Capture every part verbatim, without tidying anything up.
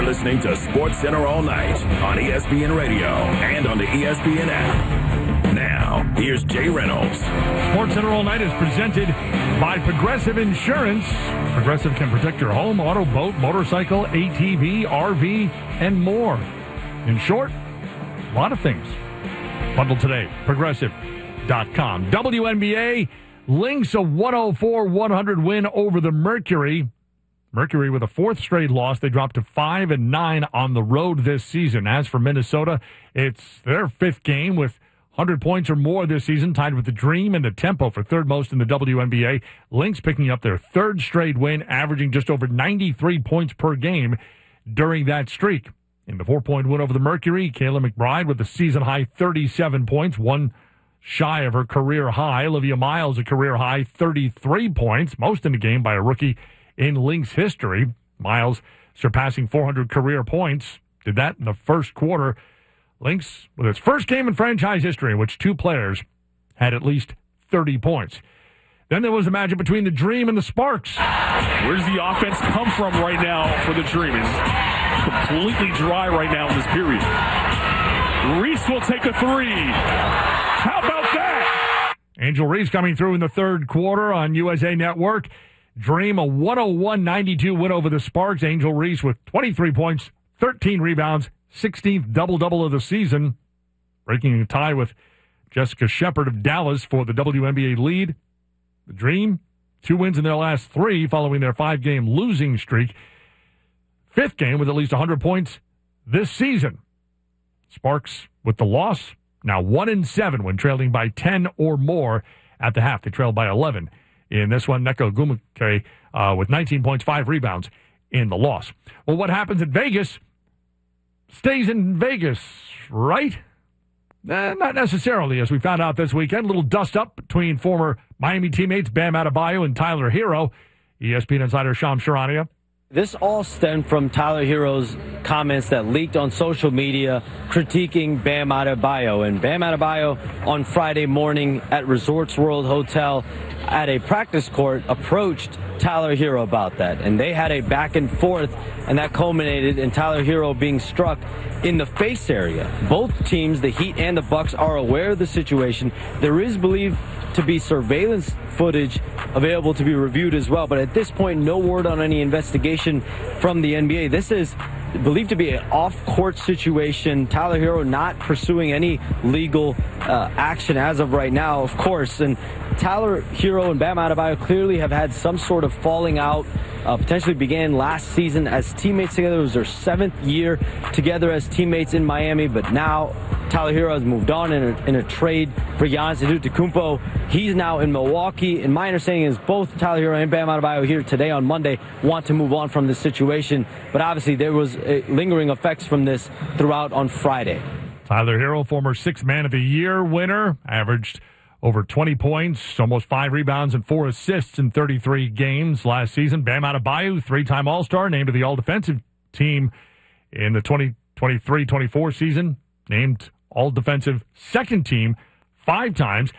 listening to SportsCenter All Night on E S P N Radio and on the E S P N app. Now, here's Jay Reynolds. SportsCenter All Night is presented by Progressive Insurance. Progressive can protect your home, auto, boat, motorcycle, A T V, R V, and more. In short, a lot of things. Bundle today, progressive dot com. W N B A, Lynx a one oh four one hundred win over the Mercury. Mercury with a fourth straight loss. They dropped to five and nine on the road this season. As for Minnesota, it's their fifth game with one hundred points or more this season, tied with the Dream and the Tempo for third most in the W N B A. Lynx picking up their third straight win, averaging just over ninety-three points per game during that streak. In the four-point win over the Mercury, Kayla McBride with a season-high thirty-seven points, one shy of her career high. Olivia Miles, a career-high thirty-three points, most in the game by a rookie in Lynx history. Miles surpassing four hundred career points. Did that in the first quarter. Lynx with its first game in franchise history in which two players had at least thirty points. Then there was a matchup between the Dream and the Sparks. Where does the offense come from right now for the Dream? It's completely dry right now in this period. Reese will take a three. How about that? Angel Reese coming through in the third quarter on U S A Network. Dream a one oh one ninety-two win over the Sparks. Angel Reese with twenty-three points, thirteen rebounds, sixteenth double-double of the season, breaking a tie with Jessica Shepard of Dallas for the W N B A lead. The Dream, two wins in their last three following their five-game losing streak. Fifth game with at least one hundred points this season. Sparks with the loss, now one and seven when trailing by ten or more at the half. They trailed by eleven. In this one, Neko Gumuke uh, with nineteen points, five rebounds in the loss. Well, what happens in Vegas stays in Vegas, right? Eh, not necessarily, as we found out this weekend. A little dust-up between former Miami teammates Bam Adebayo and Tyler Hero. E S P N insider Shams Charania. This all stemmed from Tyler Hero's comments that leaked on social media critiquing Bam Adebayo. And Bam Adebayo on Friday morning at Resorts World Hotel at a practice court approached Tyler Hero about that. And they had a back and forth, and that culminated in Tyler Hero being struck in the face area. Both teams, the Heat and the Bucks, are aware of the situation. There is believed to be surveillance footage available to be reviewed as well. But at this point, no word on any investigation from the N B A. This is believed to be an off-court situation. Tyler Hero not pursuing any legal uh, action as of right now, of course. And Tyler Hero and Bam Adebayo clearly have had some sort of falling out. Uh, potentially began last season as teammates together. It was their seventh year together as teammates in Miami, but now Tyler Hero has moved on in a, in a trade for Giannis Antetokounmpo. He's now in Milwaukee, and my understanding is both Tyler Hero and Bam Adebayo here today on Monday want to move on from this situation, but obviously there was uh, lingering effects from this throughout on Friday. Tyler Hero, former Sixth Man of the Year winner, averaged over twenty points, almost five rebounds, and four assists in thirty-three games last season. Bam Adebayo, three-time All-Star, named to the All-Defensive team in the twenty twenty-three twenty-four season, named All-Defensive second team five times.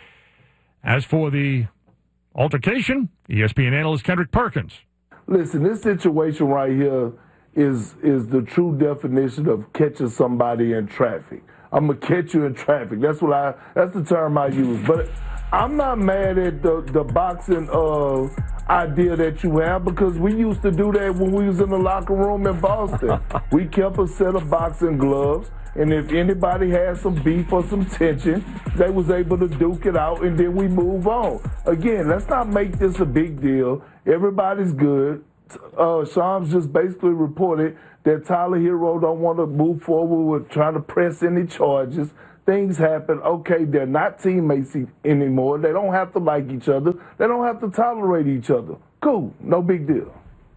As for the altercation, E S P N analyst Kendrick Perkins. Listen, this situation right here is is the true definition of catching somebody in traffic. I'm gonna catch you in traffic. That's what I. That's the term I use. But I'm not mad at the the boxing uh, idea that you have, because we used to do that when we was in the locker room in Boston. We kept a set of boxing gloves, and if anybody had some beef or some tension, they was able to duke it out, and then we move on. Again, let's not make this a big deal. Everybody's good. Uh, Shams just basically reported that Tyler Hero don't want to move forward with trying to press any charges. Things happen. Okay, they're not teammates anymore. They don't have to like each other. They don't have to tolerate each other. Cool. No big deal.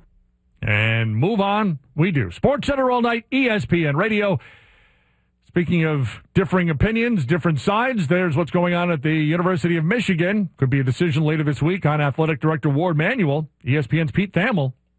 And move on. We do. SportsCenter All Night, E S P N Radio. Speaking of differing opinions, different sides, there's what's going on at the University of Michigan. Could be a decision later this week on Athletic Director Ward Manuel. E S P N's Pete Thamel.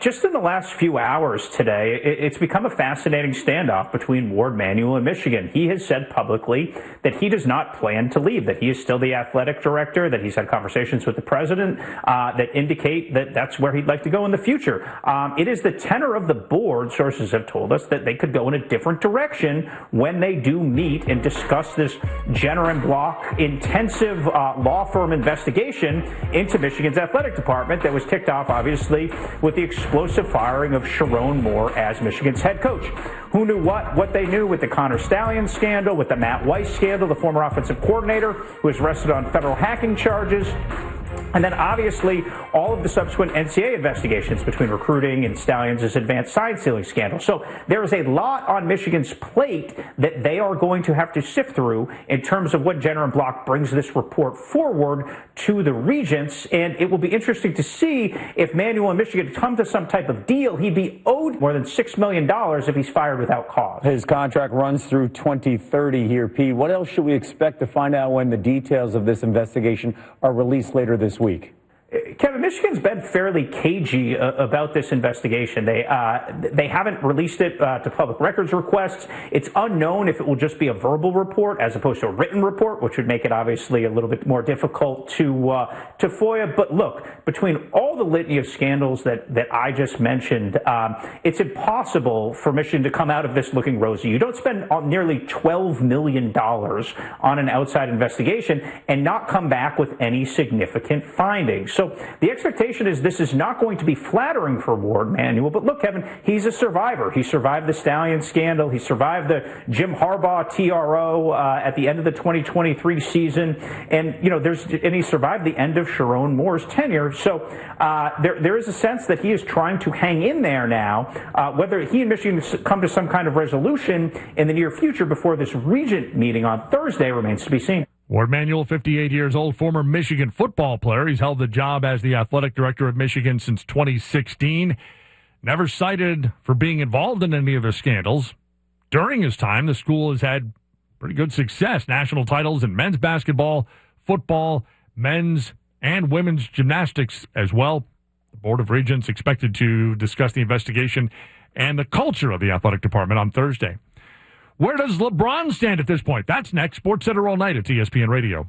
Just in the last few hours today, it's become a fascinating standoff between Warde Manuel and Michigan. He has said publicly that he does not plan to leave, that he is still the athletic director, that he's had conversations with the president uh, that indicate that that's where he'd like to go in the future. Um, it is the tenor of the board, sources have told us, that they could go in a different direction when they do meet and discuss this Jenner and Block intensive uh, law firm investigation into Michigan's athletic department that was kicked off, obviously, with the explosive firing of Sharon Moore as Michigan's head coach. Who knew what? What they knew with the Connor Stallion scandal, with the Matt Weiss scandal, the former offensive coordinator who was arrested on federal hacking charges. And then, obviously, all of the subsequent N C A A investigations between recruiting and Stallions' advanced sign stealing scandal. So there is a lot on Michigan's plate that they are going to have to sift through in terms of what Jenner and Block brings this report forward to the regents. And it will be interesting to see if Manuel and Michigan come to some type of deal. He'd be owed more than six million dollars if he's fired without cause. His contract runs through twenty thirty here, Pete. What else should we expect to find out when the details of this investigation are released later this week? Kevin, Michigan's been fairly cagey uh, about this investigation. They uh, they haven't released it uh, to public records requests. It's unknown if it will just be a verbal report as opposed to a written report, which would make it obviously a little bit more difficult to uh, to FOIA. But look, between all the litany of scandals that that I just mentioned, um, it's impossible for Michigan to come out of this looking rosy. You don't spend nearly twelve million dollars on an outside investigation and not come back with any significant findings. So So the expectation is this is not going to be flattering for Warde Manuel. But look, Kevin, he's a survivor. He survived the Stallion scandal. He survived the Jim Harbaugh T R O uh, at the end of the twenty twenty-three season. And, you know, there's and he survived the end of Sharon Moore's tenure. So uh, there there is a sense that he is trying to hang in there now. Uh, whether he and Michigan come to some kind of resolution in the near future before this regent meeting on Thursday remains to be seen. Warde Manuel, fifty-eight years old, former Michigan football player. He's held the job as the athletic director of Michigan since twenty sixteen. Never cited for being involved in any of the scandals. During his time, the school has had pretty good success. National titles in men's basketball, football, men's and women's gymnastics as well. The Board of Regents expected to discuss the investigation and the culture of the athletic department on Thursday. Where does LeBron stand at this point? That's next. Sports Center all night at E S P N Radio.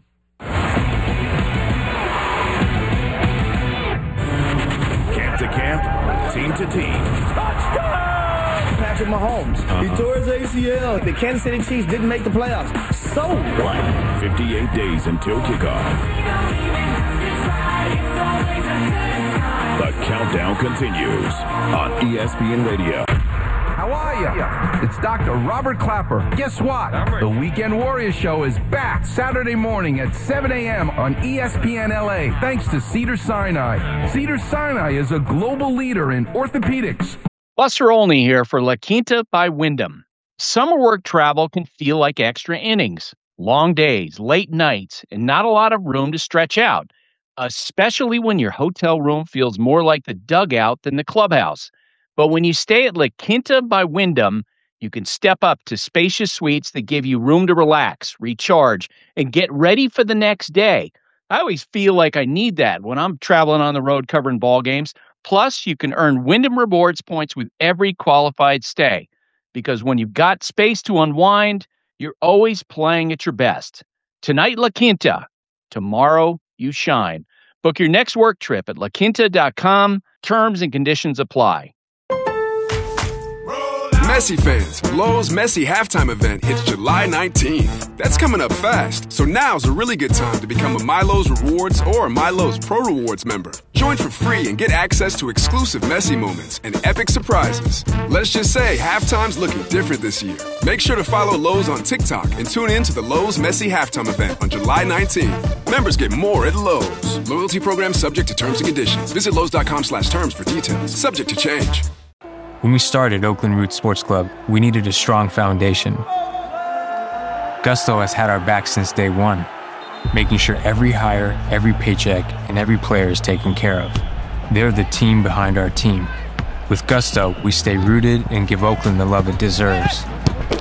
Camp to camp, team to team. Touchdown! Patrick Mahomes. Uh-huh. He tore his A C L. The Kansas City Chiefs didn't make the playoffs. So what? fifty-eight days until kickoff. The countdown continues on E S P N Radio. How are you? It's Doctor Robert Clapper. Guess what? The Weekend Warrior Show is back Saturday morning at seven a.m. on E S P N L A, thanks to Cedars-Sinai. Cedars-Sinai is a global leader in orthopedics. Buster Olney here for La Quinta by Wyndham. Summer work travel can feel like extra innings. Long days, late nights, and not a lot of room to stretch out, especially when your hotel room feels more like the dugout than the clubhouse. But when you stay at La Quinta by Wyndham, you can step up to spacious suites that give you room to relax, recharge, and get ready for the next day. I always feel like I need that when I'm traveling on the road covering ball games. Plus, you can earn Wyndham Rewards points with every qualified stay. Because when you've got space to unwind, you're always playing at your best. Tonight, La Quinta. Tomorrow, you shine. Book your next work trip at la quinta dot com. Terms and conditions apply. Messi fans, Lowe's Messi halftime event hits July nineteenth. That's coming up fast, so now's a really good time to become a MyLowe's Rewards or a MyLowe's Pro Rewards member. Join for free and get access to exclusive Messi moments and epic surprises. Let's just say halftime's looking different this year. Make sure to follow Lowe's on TikTok and tune in to the Lowe's Messi halftime event on July nineteenth. Members get more at Lowe's. Loyalty program subject to terms and conditions. Visit Lowe's dot com slash terms for details. Subject to change. When we started Oakland Roots Sports Club, we needed a strong foundation. Gusto has had our back since day one, making sure every hire, every paycheck, and every player is taken care of. They're the team behind our team. With Gusto, we stay rooted and give Oakland the love it deserves.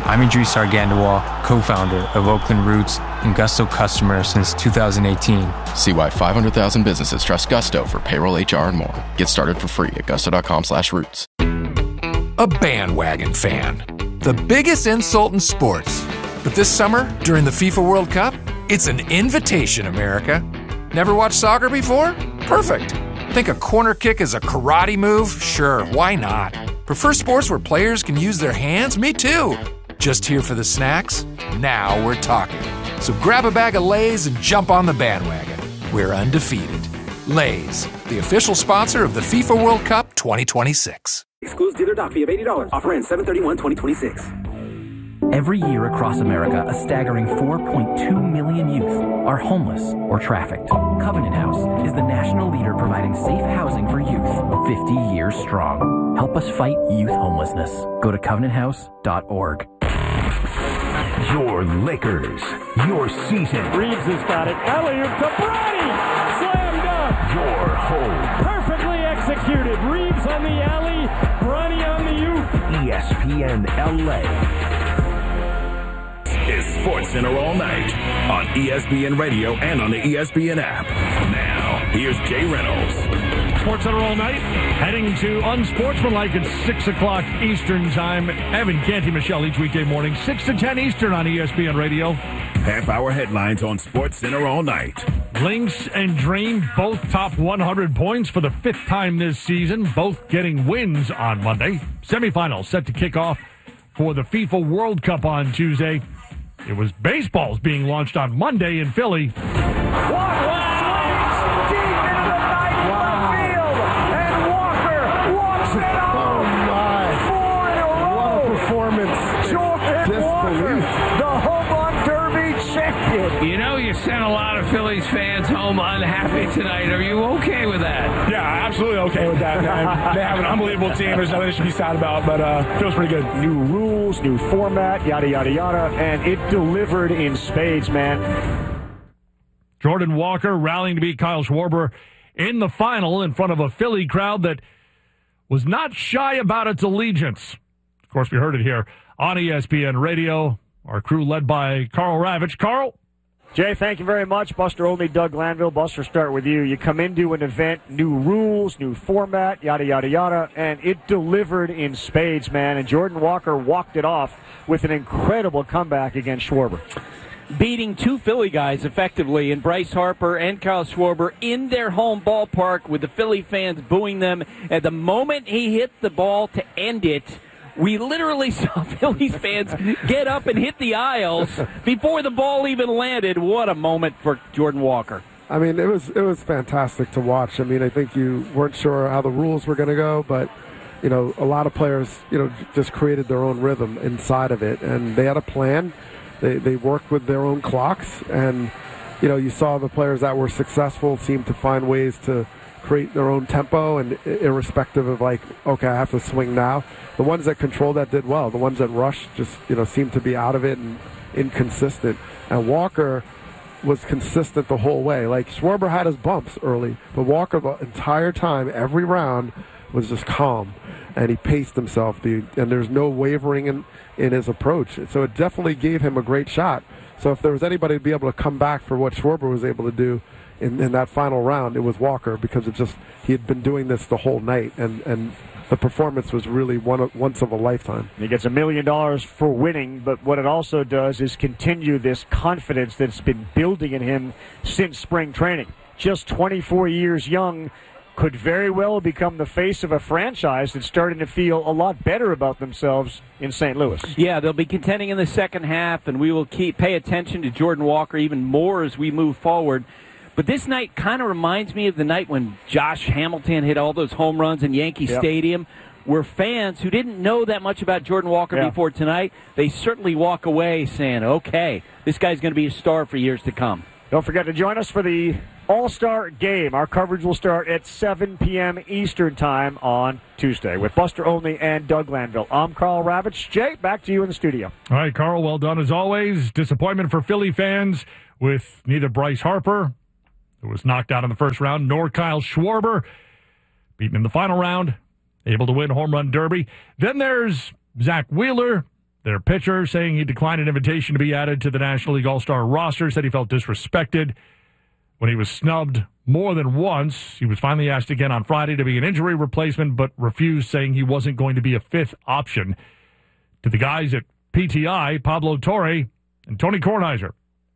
I'm Idris Argandawal, co-founder of Oakland Roots and Gusto customer since two thousand eighteen. See why five hundred thousand businesses trust Gusto for payroll, H R, and more. Get started for free at gusto.com slash roots. A bandwagon fan. The biggest insult in sports. But this summer, during the FIFA World Cup, it's an invitation, America. Never watched soccer before? Perfect. Think a corner kick is a karate move? Sure, why not? Prefer sports where players can use their hands? Me too. Just here for the snacks? Now we're talking. So grab a bag of Lay's and jump on the bandwagon. We're undefeated. Lay's, the official sponsor of the FIFA World Cup twenty twenty-six. Excludes dealer doc fee of eighty dollars. Offer ends seven thirty-one twenty twenty-six. Every year across America, a staggering four point two million youth are homeless or trafficked. Covenant House is the national leader providing safe housing for youth, fifty years strong. Help us fight youth homelessness. Go to covenant house dot org. Your Lakers, your season. Reeves has got it. Alley-oop to Bronny. Slam dunk. Your home. Perfectly executed. Reeves on the alley. Bronny on the oop. E S P N L A is Sports Center all night on E S P N Radio and on the E S P N app. Now, here's Jay Reynolds. Sports Center all night, heading to Unsportsmanlike at six o'clock Eastern Time. Evan Canty Michelle each weekday morning, six to ten Eastern on E S P N Radio. Half-hour headlines on Sports Center all night. Lynx and Dream both top one hundred points for the fifth time this season, both getting wins on Monday. Semifinals set to kick off for the FIFA World Cup on Tuesday. It was baseballs being launched on Monday in Philly. You know, you sent a lot of Phillies fans home unhappy tonight. Are you okay with that? Yeah, absolutely okay with that, man. They have an unbelievable team. There's nothing they should be sad about, but uh, feels pretty good. New rules, new format, yada, yada, yada, and it delivered in spades, man. Jordan Walker rallying to beat Kyle Schwarber in the final in front of a Philly crowd that was not shy about its allegiance. Of course, we heard it here on E S P N Radio. Our crew led by Carl Ravitch. Carl? Jay, thank you very much. Buster Olney, Doug Glanville. Buster, start with you. You come into an event, new rules, new format, yada, yada, yada, and it delivered in spades, man. And Jordan Walker walked it off with an incredible comeback against Schwarber. Beating two Philly guys effectively in Bryce Harper and Kyle Schwarber in their home ballpark with the Philly fans booing them. At the moment he hit the ball to end it, we literally saw Phillies fans get up and hit the aisles before the ball even landed. What a moment for Jordan Walker. I mean, it was it was fantastic to watch. I mean, I think you weren't sure how the rules were going to go, but, you know, a lot of players, you know, just created their own rhythm inside of it, and they had a plan. They they worked with their own clocks, and, you know, you saw the players that were successful seem to find ways to create their own tempo, and irrespective of, like, okay, I have to swing now. The ones that controlled that did well. The ones that rushed just, you know, seemed to be out of it and inconsistent. And Walker was consistent the whole way. Like, Schwarber had his bumps early, but Walker the entire time, every round, was just calm. And he paced himself, the, and there's no wavering in, in his approach. So it definitely gave him a great shot. So if there was anybody to be able to come back for what Schwarber was able to do in, in that final round, it was Walker, because it just he had been doing this the whole night, and, and the performance was really one of, once of a lifetime. He gets a million dollars for winning, but what it also does is continue this confidence that's been building in him since spring training. Just twenty-four years young, could very well become the face of a franchise that's starting to feel a lot better about themselves in Saint Louis. Yeah, they'll be contending in the second half, and we will keep pay attention to Jordan Walker even more as we move forward. But this night kind of reminds me of the night when Josh Hamilton hit all those home runs in Yankee yep. Stadium, where fans who didn't know that much about Jordan Walker yeah. before tonight, they certainly walk away saying, okay, this guy's going to be a star for years to come. Don't forget to join us for the All-Star Game. Our coverage will start at seven p.m. Eastern Time on Tuesday with Buster Olney and Doug Glanville. I'm Carl Ravitch. Jay, back to you in the studio. All right, Carl, well done as always. Disappointment for Philly fans with neither Bryce Harper, who was knocked out in the first round, nor Kyle Schwarber, beaten in the final round, able to win home run derby. Then there's Zach Wheeler, Their pitcher saying he declined an invitation to be added to the National League All-Star roster, said he felt disrespected when he was snubbed more than once. He was finally asked again on Friday to be an injury replacement, but refused, saying he wasn't going to be a fifth option. To the guys at P T I, Pablo Torre and Tony Kornheiser.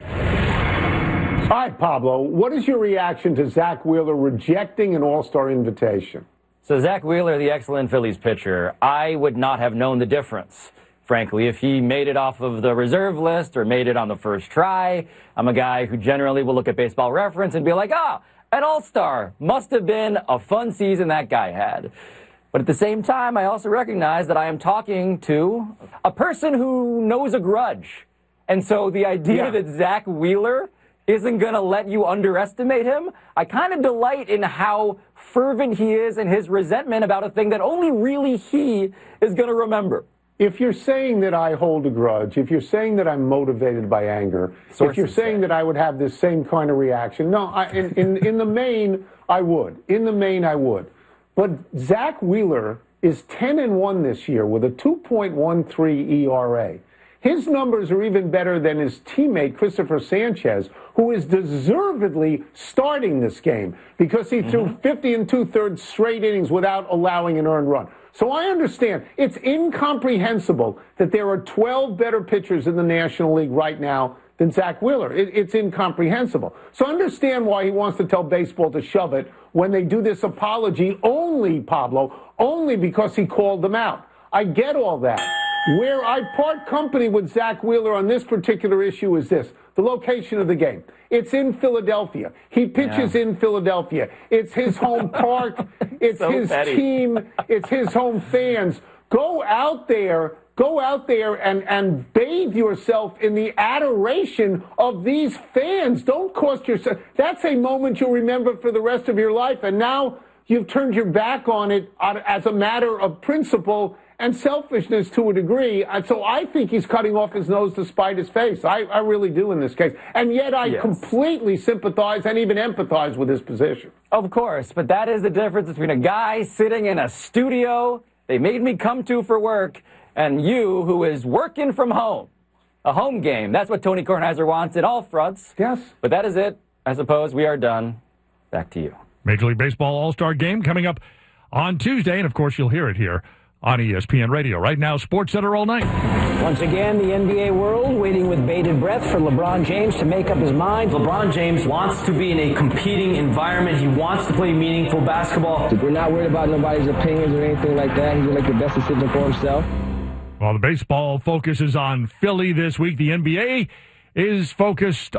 Hi, Pablo. What is your reaction to Zach Wheeler rejecting an All-Star invitation? So Zach Wheeler, the excellent Phillies pitcher, I would not have known the difference, frankly, if he made it off of the reserve list or made it on the first try. I'm a guy who generally will look at Baseball Reference and be like, ah, an All-Star. Must have been a fun season that guy had. But at the same time, I also recognize that I am talking to a person who knows a grudge. And so the idea yeah. that Zach Wheeler isn't going to let you underestimate him, I kind of delight in how fervent he is and his resentment about a thing that only really he is going to remember. If you're saying that I hold a grudge, if you're saying that I'm motivated by anger, Sources if you're saying say. that I would have this same kind of reaction, no, I, in, in, in the main, I would. In the main, I would. But Zach Wheeler is ten and one this year with a two point one three E R A. His numbers are even better than his teammate, Christopher Sanchez, who is deservedly starting this game because he mm-hmm. threw fifty and two-thirds straight innings without allowing an earned run. So I understand it's incomprehensible that there are twelve better pitchers in the National League right now than Zach Wheeler. It, it's incomprehensible. So I understand why he wants to tell baseball to shove it when they do this apology only, Pablo, only because he called them out. I get all that. Where I part company with Zach Wheeler on this particular issue is this, the location of the game. It's in Philadelphia. He pitches yeah. in Philadelphia. It's his home park. It's so his petty. team. It's his home fans. Go out there, go out there and, and bathe yourself in the adoration of these fans. Don't cost yourself. That's a moment you'll remember for the rest of your life. And now you've turned your back on it as a matter of principle and selfishness to a degree. And so I think he's cutting off his nose to spite his face. I, I really do in this case. And yet I yes. completely sympathize and even empathize with his position. Of course, but that is the difference between a guy sitting in a studio they made me come to for work and you who is working from home. A home game. That's what Tony Kornheiser wants in all fronts. Yes. But that is it. I suppose we are done. Back to you. Major League Baseball All-Star Game coming up on Tuesday, and of course you'll hear it here on E S P N Radio. Right now, Sports Center all night. Once again, the N B A world waiting with bated breath for LeBron James to make up his mind. LeBron James wants to be in a competing environment. He wants to play meaningful basketball. We're not worried about nobody's opinions or anything like that. He's going to make the best decision for himself. While the baseball focuses on Philly this week, the N B A is focused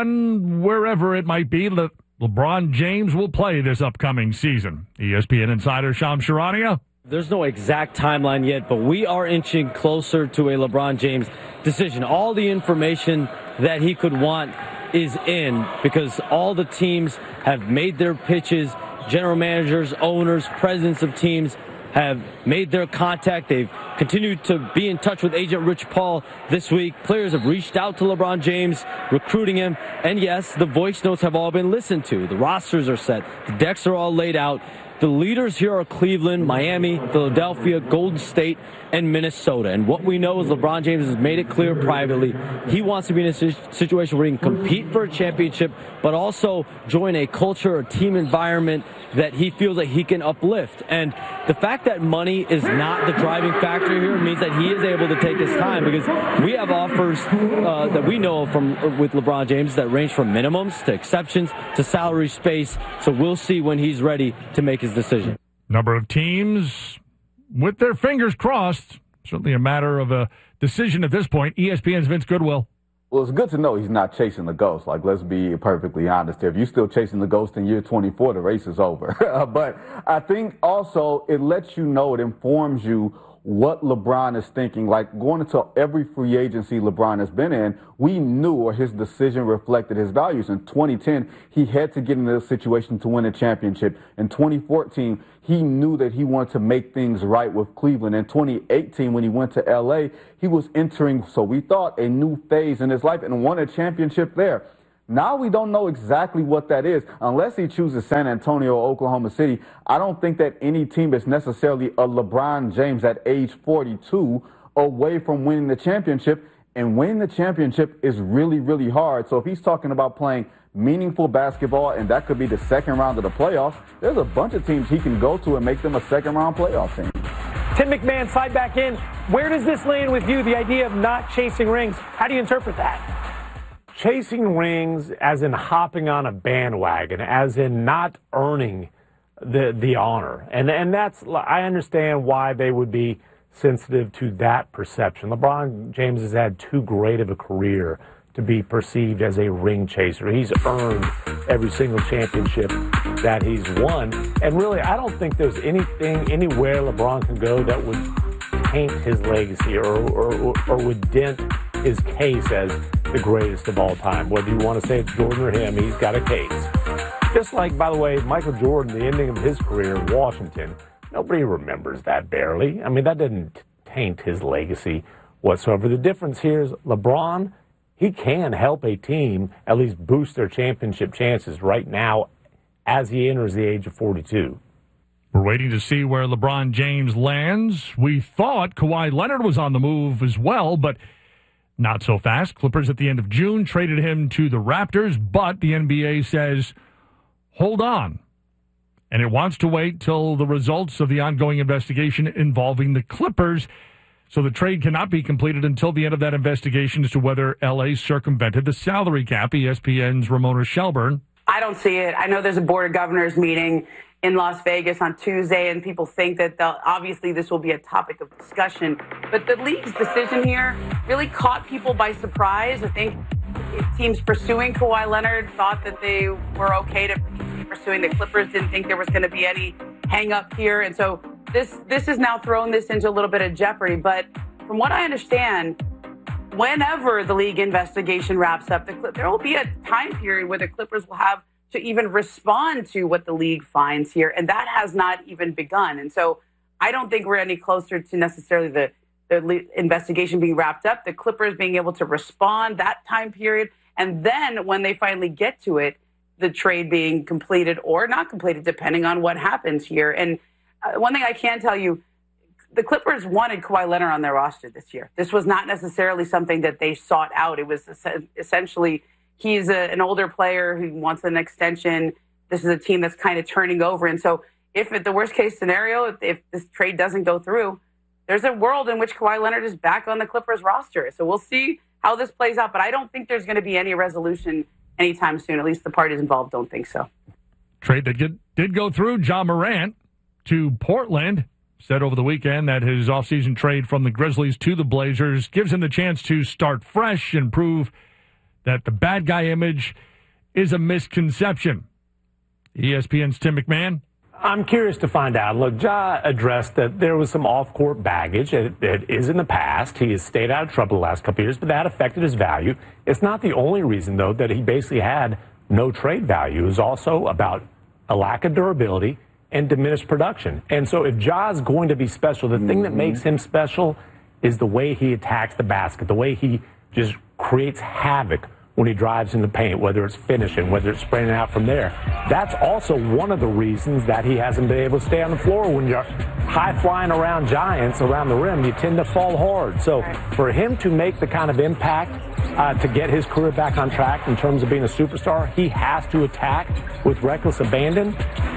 on wherever it might be Le- LeBron James will play this upcoming season. E S P N insider Shams Charania. There's no exact timeline yet, but we are inching closer to a LeBron James decision. All the information that he could want is in because all the teams have made their pitches. General managers, owners, presidents of teams have made their contact. They've continued to be in touch with agent Rich Paul this week. Players have reached out to LeBron James, recruiting him. And yes, the voice notes have all been listened to. The rosters are set. The decks are all laid out. The leaders here are Cleveland, Miami, Philadelphia, Golden State, and Minnesota. And what we know is LeBron James has made it clear privately he wants to be in a situation where he can compete for a championship, but also join a culture or team environment that he feels that he can uplift. And the fact that money is not the driving factor here means that he is able to take his time because we have offers uh, that we know from with LeBron James that range from minimums to exceptions to salary space. So we'll see when he's ready to make his decision. Number of teams with their fingers crossed. Certainly a matter of a decision at this point. E S P N's Vince Goodwill. Well, it's good to know he's not chasing the ghost. Like, let's be perfectly honest here. If you're still chasing the ghost in year twenty-four, the race is over. But I think also it lets you know, it informs you what LeBron is thinking. Like, going into every free agency LeBron has been in, we knew or his decision reflected his values. In twenty ten, he had to get into a situation to win a championship. In twenty fourteen, he knew that he wanted to make things right with Cleveland. In twenty eighteen, when he went to L A, he was entering, so we thought, a new phase in his life and won a championship there. Now we don't know exactly what that is. Unless he chooses San Antonio or Oklahoma City, I don't think that any team is necessarily a LeBron James at age forty-two away from winning the championship. And winning the championship is really, really hard. So if he's talking about playing meaningful basketball, and that could be the second round of the playoffs, there's a bunch of teams he can go to and make them a second round playoff team. Tim McMahon, slide back in. Where does this land with you, the idea of not chasing rings? How do you interpret that? Chasing rings as in hopping on a bandwagon, as in not earning the the honor. And and that's, I understand why they would be sensitive to that perception. LeBron James has had too great of a career to be perceived as a ring chaser. He's earned every single championship that he's won. And really, I don't think there's anything, anywhere LeBron can go that would taint his legacy or, or, or would dent his case as the greatest of all time. Whether you want to say it's Jordan or him, he's got a case. Just like, by the way, Michael Jordan, the ending of his career in Washington, nobody remembers that barely. I mean, that didn't taint his legacy whatsoever. The difference here is LeBron, he can help a team at least boost their championship chances right now as he enters the age of forty-two. We're waiting to see where LeBron James lands. We thought Kawhi Leonard was on the move as well, but not so fast. Clippers at the end of June traded him to the Raptors, but the N B A says, hold on. And it wants to wait till the results of the ongoing investigation involving the Clippers. So the trade cannot be completed until the end of that investigation as to whether L A circumvented the salary cap. E S P N's Ramona Shelburne. I don't see it. I know there's a Board of Governors meeting in Las Vegas on Tuesday, and people think that they'll, obviously this will be a topic of discussion. But the league's decision here really caught people by surprise. I think teams pursuing Kawhi Leonard thought that they were okay to pursuing the Clippers, didn't think there was going to be any hang up here. And so this this is now throwing this into a little bit of jeopardy. But from what I understand, whenever the league investigation wraps up, the, there will be a time period where the Clippers will have to even respond to what the league finds here. And that has not even begun. And so I don't think we're any closer to necessarily the, the investigation being wrapped up, the Clippers being able to respond that time period. And then when they finally get to it, the trade being completed or not completed, depending on what happens here. And uh, one thing I can tell you, the Clippers wanted Kawhi Leonard on their roster this year. This was not necessarily something that they sought out. It was essentially, he's a, an older player who wants an extension. This is a team that's kind of turning over. And so if at the worst case scenario, if, if this trade doesn't go through, there's a world in which Kawhi Leonard is back on the Clippers roster. So we'll see how this plays out. But I don't think there's going to be any resolution anytime soon. At least the parties involved don't think so. Trade that get, did go through. Ja Morant to Portland said over the weekend that his offseason trade from the Grizzlies to the Blazers gives him the chance to start fresh and prove that the bad guy image is a misconception. E S P N's Tim McMahon. I'm curious to find out. Look, Ja addressed that there was some off-court baggage. It, it is in the past. He has stayed out of trouble the last couple of years, but that affected his value. It's not the only reason, though, that he basically had no trade value. It was also about a lack of durability and diminished production. And so if Ja's going to be special, the mm-hmm. thing that makes him special is the way he attacks the basket, the way he just creates havoc when he drives in the paint, whether it's finishing, whether it's spraying it out from there. That's also one of the reasons that he hasn't been able to stay on the floor. When you're high-flying around giants around the rim, you tend to fall hard. So for him to make the kind of impact uh, to get his career back on track in terms of being a superstar, he has to attack with reckless abandon,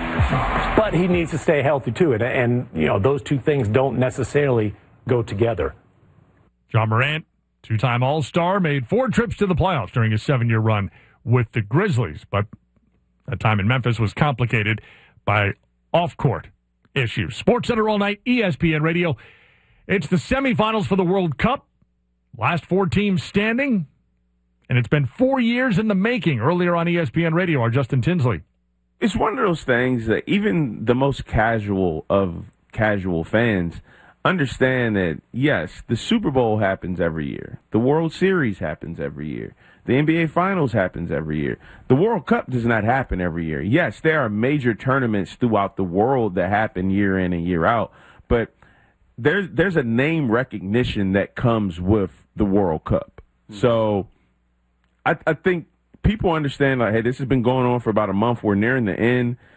but he needs to stay healthy too. And, and you know, those two things don't necessarily go together. Ja Morant, two-time All-Star, made four trips to the playoffs during his seven-year run with the Grizzlies, but that time in Memphis was complicated by off-court issues. SportsCenter all night, E S P N Radio. It's the semifinals for the World Cup. Last four teams standing, and it's been four years in the making. Earlier on E S P N Radio, our Justin Tinsley. It's one of those things that even the most casual of casual fans understand that, yes, the Super Bowl happens every year. The World Series happens every year. The N B A Finals happens every year. The World Cup does not happen every year. Yes, there are major tournaments throughout the world that happen year in and year out, but there's, there's a name recognition that comes with the World Cup. Mm-hmm. So I, I think people understand, like, hey, this has been going on for about a month. We're nearing the end.